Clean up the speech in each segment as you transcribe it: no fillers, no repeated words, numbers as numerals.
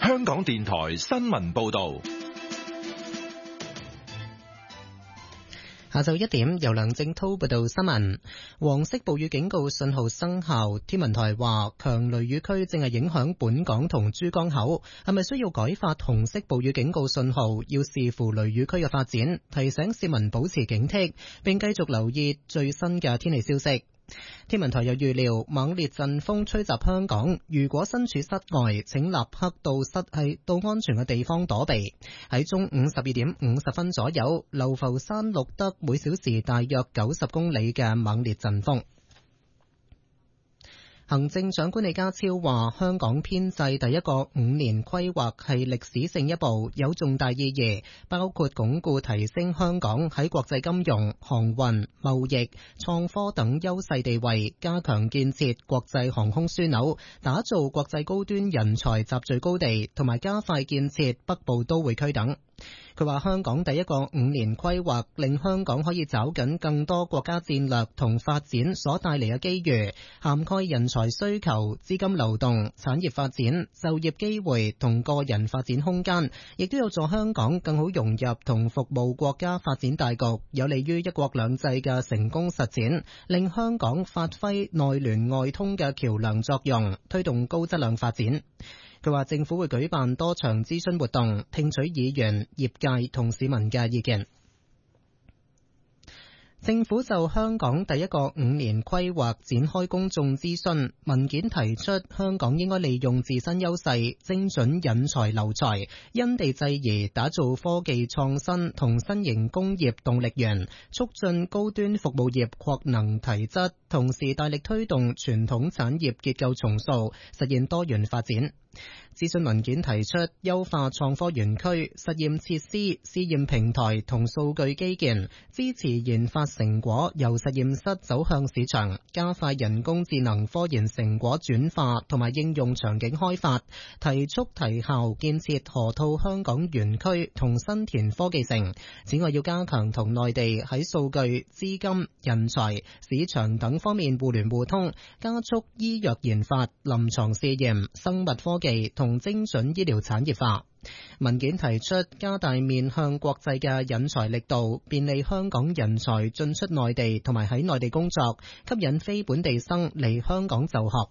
香港電台新聞報道。 下晝1點，由梁正濤報道新聞。黃色暴雨警告信號生效，天文台話強雷雨區正係影響本港同珠江口，係咪需要改發紅色暴雨警告信號，要視乎雷雨區嘅發展，提醒市民保持警惕，並繼續留意最新嘅天氣消息。天文台又預料猛烈陣風吹襲香港，如果身處室外，請立刻到安全嘅地方躲避。喺中午12點50分左右，流浮山錄得每小時大約90公里嘅猛烈陣風。行政長官李家超話，香港編制第一個5年規劃係歷史性一步，有重大意義，包括鞏固提升香港喺國際金融、航運、貿易、創科等優勢地位，加強建設國際航空樞紐，打造國際高端人才集聚高地，同埋加快建設北部都會區等。佢話香港第一個5年規劃令香港可以找緊更多國家戰略同發展所帶嚟嘅機遇，涵蓋人才需求、資金流動、產業發展、就業機會同個人發展空間，亦都有助香港更好融入同服務國家發展大局，有利於一國兩制嘅成功實踐，令香港發揮內聯外通嘅橋樑作用，推動高質量發展。佢話政府會舉辦多場諮詢活動，聽取議員、業界同市民嘅意見。政府就香港第一個5年規劃展開公眾諮詢，文件提出香港應該利用自身優勢，精準引才留才，因地制宜打造科技創新同新型工業動力源，促進高端服務業擴能提質，同時大力推動傳統產業結構重塑，實現多元發展。諮詢文件提出優化創科園區、實驗設施、試驗平台同數據基建，支持研發成果由實驗室走向市場，加快人工智能科研成果轉化同埋應用場景開發，提速提效建設河套香港園區同新田科技城。此外，要加強同內地喺數據、資金、人才、市場等方面互聯互通，加速醫藥研發、臨床試驗、生物科技同精準醫療產業化。文件提出加大面向國際嘅引才力度，便利香港人才進出內地同埋喺內地工作，吸引非本地生嚟香港就學。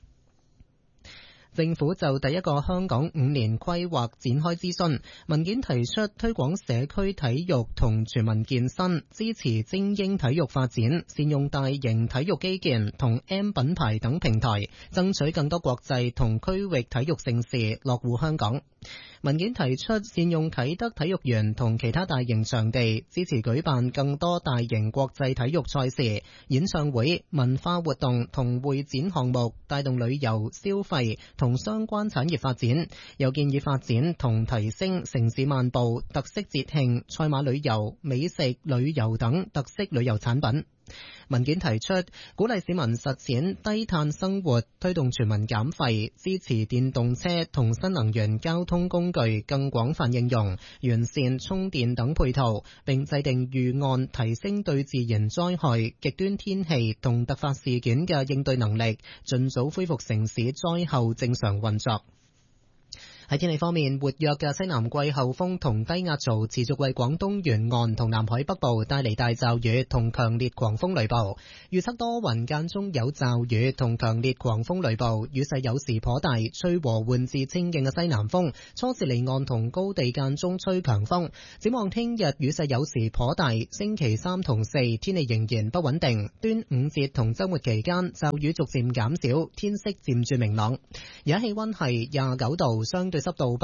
政府就第一個香港5年規劃展開諮詢，文件提出推廣社區體育同全民健身，支持精英體育發展，善用大型體育基建同 M 品牌等平台，爭取更多國際同區域體育盛事落戶香港。文件提出善用啟德體育園同其他大型場地，支持舉辦更多大型國際體育賽事、演唱會、文化活動同會展項目，帶動旅遊、消費同相關產業發展。又建議發展同提升城市漫步、特色節慶、賽馬旅遊、美食旅遊等特色旅遊產品。文件提出鼓勵市民實踐低碳生活，推動全民減廢，支持電動車同新能源交通工具更廣泛應用，完善充電等配套，並制定預案，提升對自然災害、極端天氣同突發事件嘅應對能力，盡早恢復城市災後正常運作。喺天氣方面，活躍嘅西南季候風同低壓槽持續為廣東沿岸同南海北部帶嚟大驟雨同強烈狂風雷暴。預測多雲間中有驟雨同強烈狂風雷暴，雨勢有時頗大，吹和緩至清勁嘅西南風，初時離岸同高地間中吹強風。展望聽日雨勢有時頗大，星期3同4天氣仍然不穩定。端午節同週末期間驟雨逐漸減少，天色漸轉明朗。而家氣溫係29度，相對濕度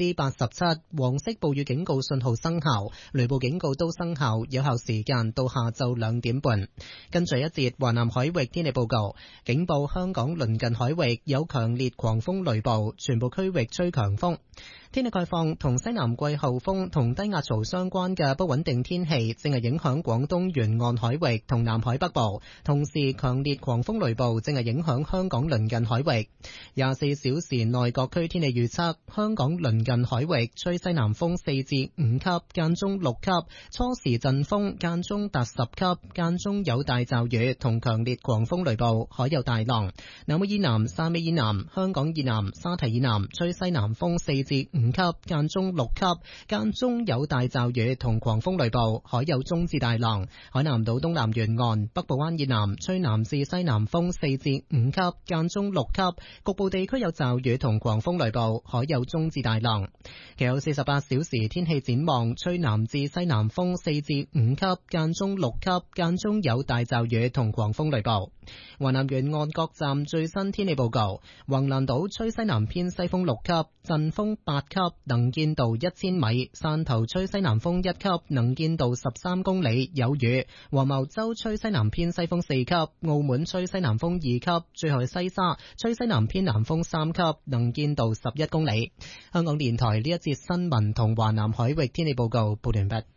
87%，黃色暴雨警告信號生效，雷暴警告都生效，有效時間到下晝2點半。跟住一節華南海域天氣報告，警報香港鄰近海域有強烈狂風雷暴，全部區域吹強風。天氣概況，同西南季候風同低壓槽相關嘅不穩定天氣正係影響廣東沿岸海域同南海北部，同時強烈狂風雷暴正係影響香港鄰近海域。24小時內各區天氣預測， 香港鄰近海域吹西南風4至5級，間中6級，初時陣風間中達10級，間中有大驟雨同強烈狂風雷暴，海有大浪。南澳以南、汕尾以南、香港以南、沙堤以南吹西南風4至5級，間中6級，間中有大驟雨同狂風雷暴，海有中至大浪。海南島東南沿岸、北部灣以南吹南至西南風4至5級，間中6級，局部地區有驟雨同狂風雷暴，海有中至大浪。其後48小時天氣展望，吹南至西南風4至5級，間中6級，間中有大驟雨同狂風雷暴。華南沿岸各站最新天氣報告：橫瀾島吹西南偏西風6級，陣風8級，能見度1000米；汕頭吹西南風1級，能見度13公里，有雨；黃茅洲吹西南偏西風4級，澳門吹西南風2級，最後西沙吹西南偏南風3級，能見度11公里。香港電台呢一節新聞同華南海域天氣報告報完畢。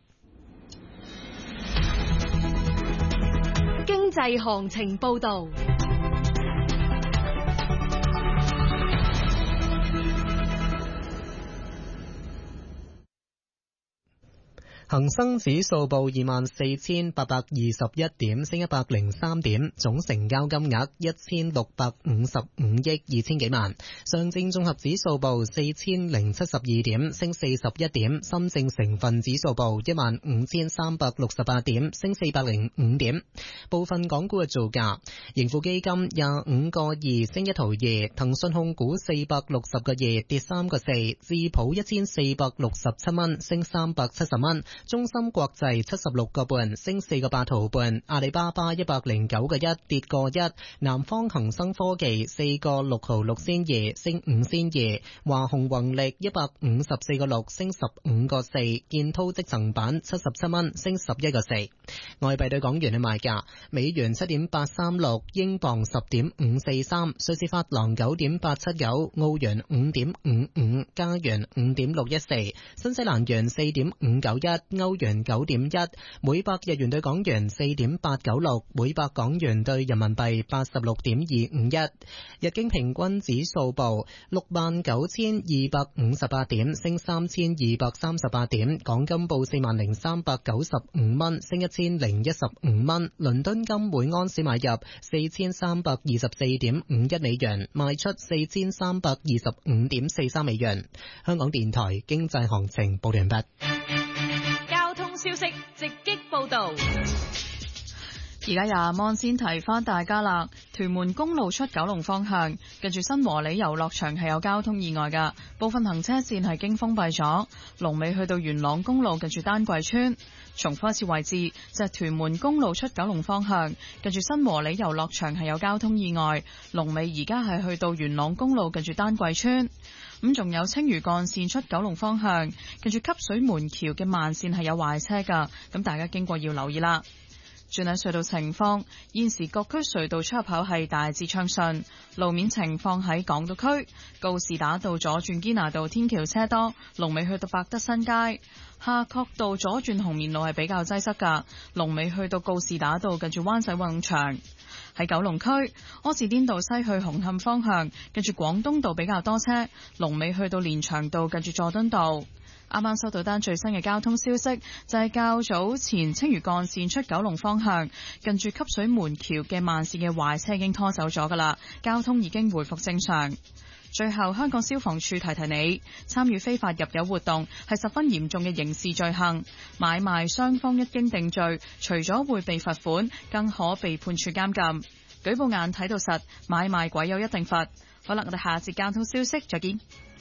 經濟行情報道。 恒生指數報24,821點，升103點，總成交金額1655億2000幾萬。上證綜合指數報4072點，升41點。深證成分指數報15368點，升405點。部分港股嘅造價：盈富基金25個2升1毫2，騰訊控股460個2跌3個4，智普1467蚊升370蚊。中芯國際76個半升4個8毫半，阿里巴巴109個1跌個1，南方恒生科技4個6毫6仙2升5仙2，華虹宏力154個6升15個4，建滔積層板77蚊升11個4。外幣對港元嘅賣價：美元7.836，英鎊10.543，瑞士法郎9.879，澳元5.55，加元5.614，新西蘭元4.591。歐元9.1，每百日元對港元4.896，每百港元對人民幣86.251。日經平均指數報69,258點，升3,238點。港金報40,395蚊，升1,015蚊。倫敦金每安士買入4,324.51美元，賣出4,325.43美元。香港電台經濟行情報完畢。 消息直擊報道。 而家廿蚊先提翻大家啦，屯門公路出九龍方向，近住新和里遊樂場係有交通意外噶，部分行車線係經封閉咗。龍尾去到元朗公路近住丹桂村。重複一次位置，就係屯門公路出九龍方向，近住新和里遊樂場係有交通意外。龍尾而家係去到元朗公路近住丹桂村。咁仲有青嶼幹線出九龍方向，近住汲水門橋嘅慢線係有壞車噶，咁大家經過要留意啦。轉睇隧道情況，現時各區隧道出入口係大致暢順。路面情況喺港島區，告士打道左轉堅拿道天橋車多，龍尾去到百德新街；夏慤道左轉紅棉路係比較擠塞噶，龍尾去到告士打道近住灣仔運動場。喺九龍區，柯士甸道西去紅磡方向，近住廣東道比較多車，龍尾去到連翔道近住佐敦道。啱啱收到單最新嘅交通消息，就係較早前青嶼幹線出九龍方向，近住汲水門橋嘅慢線嘅壞車已經拖走咗噶啦，交通已經回復正常。最後，香港消防處提提你，參與非法入油活動係十分嚴重嘅刑事罪行，買賣雙方一經定罪，除咗會被罰款，更可被判處監禁。舉報眼睇到實，買賣鬼有一定罰。好啦，我哋下節交通消息再見。